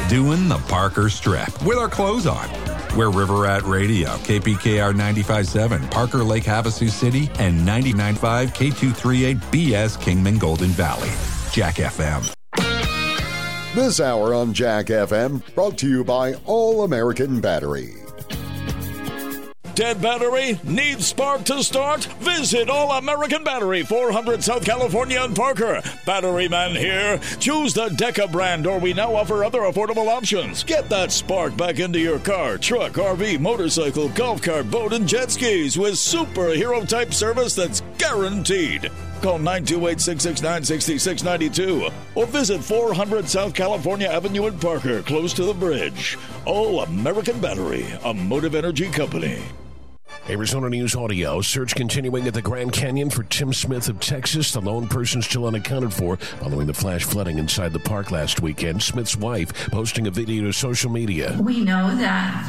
doing the Parker Strip with our clothes on. We're River Rat Radio, KPKR 95.7, Parker Lake Havasu City, and 99.5 K238 BS Kingman Golden Valley. Jack FM. This hour on Jack FM brought to you by All American Battery. Dead battery? Needs spark to start? Visit All American Battery, 400 South California and Parker. Battery man here. Choose the Deca brand, or we now offer other affordable options. Get that spark back into your car, truck, RV, motorcycle, golf cart, boat, and jet skis with superhero-type service that's guaranteed. Call 928-669-6692 or visit 400 South California Avenue in Parker, close to the bridge. All American Battery, a Motive Energy company. Arizona News Audio. Search continuing at the Grand Canyon for Tim Smith of Texas, the lone person still unaccounted for following the flash flooding inside the park last weekend. Smith's wife posting a video to social media. We know that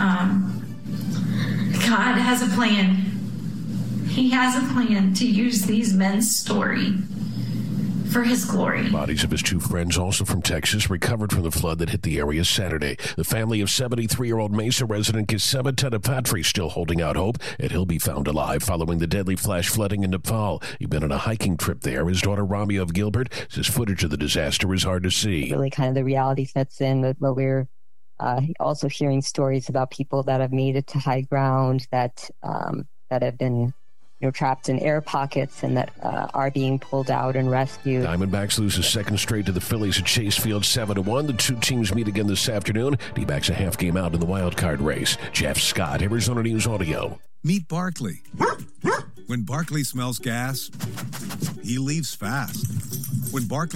God has a plan. He has a plan to use these men's story for his glory. Bodies of his two friends, also from Texas, recovered from the flood that hit the area Saturday. The family of 73-year-old Mesa resident Kisema Tedapatri still holding out hope that he'll be found alive following the deadly flash flooding in Nepal. He'd been on a hiking trip there. His daughter, Ramya of Gilbert, says footage of the disaster is hard to see. Really kind of the reality sets in, but we're also hearing stories about people that have made it to high ground, that have been trapped in air pockets and that are being pulled out and rescued. Diamondbacks lose a second straight to the Phillies at Chase Field 7-1. The two teams meet again this afternoon. D-backs a half game out in the wild card race. Jeff Scott, Arizona News Audio. Meet Barkley. When Barkley smells gas, he leaves fast. When Barkley